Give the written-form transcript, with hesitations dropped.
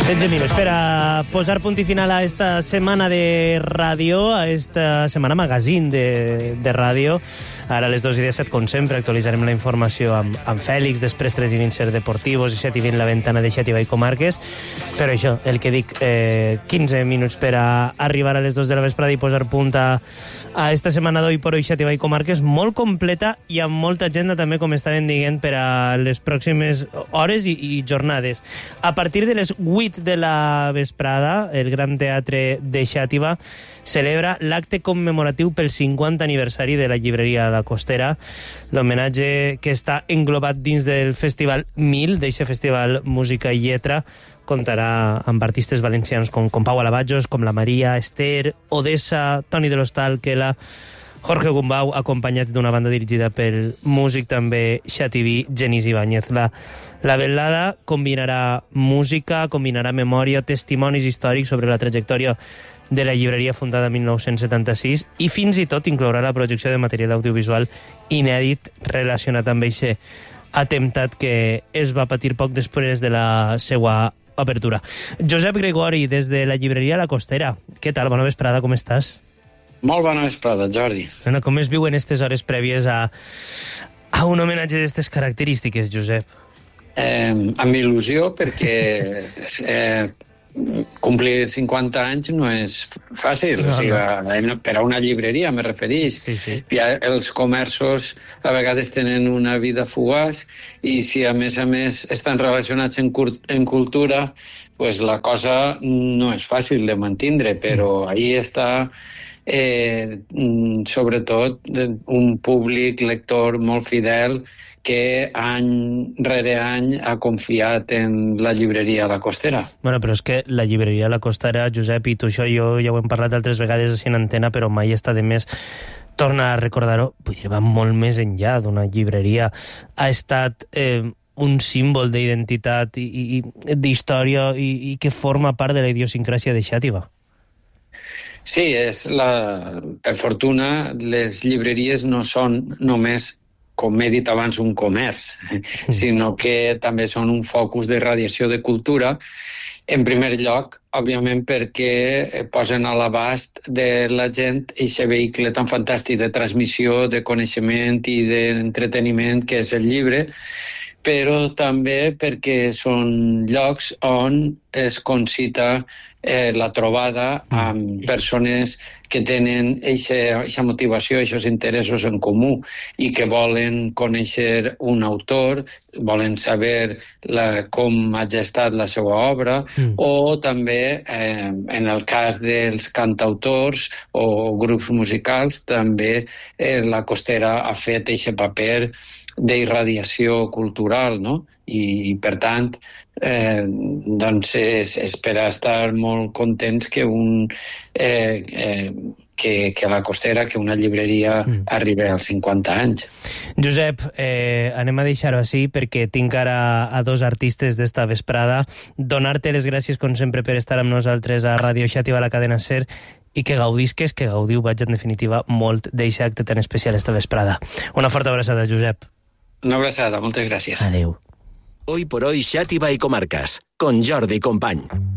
16 minuts per a posar punt i final a esta setmana de ràdio, a esta setmana magazín de ràdio. Ara a les 2:17, com sempre, actualitzarem la informació amb Fèlix, després 3:20 Ser Deportivos i 7:20 La Ventana de Xàtiva i Comarques. Però això, el que dic, 15 minuts per a arribar a les 2 de la vesprada i posar punt a esta setmana d'Hoy por Hoy Xàtiva i Comarques, molt completa i amb molta agenda també, com estàvem dient, per a les pròximes hores i jornades. A partir de les 8 de la vesprada, el Gran Teatre de Xàtiva celebra l'acte commemoratiu pel 50 aniversari de la llibreria La Costera, l'homenatge que està englobat dins del Festival 1000, d'eixe Festival Música i Lletra. Comptarà amb artistes valencians com Pau Alabajos, com la Maria, Esther, Odessa, Toni de l'Hostal, Kela, Jorge Gumbau, acompanyats d'una banda dirigida pel músic també xativí Genís Ibáñez. La velada combinarà música, combinarà memòria, testimonis històrics sobre la trajectòria de la llibreria fundada en 1976 i fins i tot inclourà la projecció de material audiovisual inèdit relacionat amb aquest atemptat que es va patir poc després de la seva apertura. Josep Gregori, des de la llibreria La Costera. Què tal? Bona vesprada, com estàs? Molt bona vesprada, Jordi. Com es viuen aquestes hores prèvies a un homenatge d'aquestes característiques, Josep? Amb il·lusió, perquè complir 50 anys no és fàcil. No, o sigui, per a una llibreria, me referís. Sí. Els comerços a vegades tenen una vida fugaç i si a més estan relacionats en cultura, pues la cosa no és fàcil de mantindre, però ahí està sobretot un públic lector molt fidel que any rere any ha confiat en la llibreria La Costera. Bueno, però és que la llibreria La Costera, Josep, i tu això jo ja ho hem parlat altres vegades així en antena, però mai està de més tornar a recordar-ho. Vull dir, va molt més enllà d'una llibreria. Ha estat un símbol d'identitat i d'història i que forma part de la idiosincràsia de Xàtiva. Sí, per fortuna, les llibreries no són només, com he dit abans, un comerç, sinó que també són un focus de radiació de cultura. En primer lloc, òbviament, perquè posen a l'abast de la gent aquest vehicle tan fantàstic de transmissió, de coneixement i d'entreteniment que és el llibre, però també perquè són llocs on es concita la trobada amb persones que tenen aquesta motivació, aquests interessos en comú i que volen conèixer un autor, volen saber com ha gestat la seva obra, o també, en el cas dels cantautors o grups musicals, també La Costera ha fet aquest paper d'irradiació cultural, no? I per tant, doncs és per estar molt contents que La Costera, que una llibreria arribi als 50 anys. Josep, anem a deixar-ho així perquè tinc ara a dos artistes d'esta vesprada. Donar-te les gràcies, com sempre, per estar amb nosaltres a Ràdio Xàtiva, a la cadena SER, i que gaudisques, que gaudiu, vaig en definitiva, molt d'aquest acte tan especial esta vesprada. Una forta abraçada, Josep. Una abraçada, moltes gràcies. Adéu. Hoy por Hoy Xàtiva i Comarques, con Jordi Company.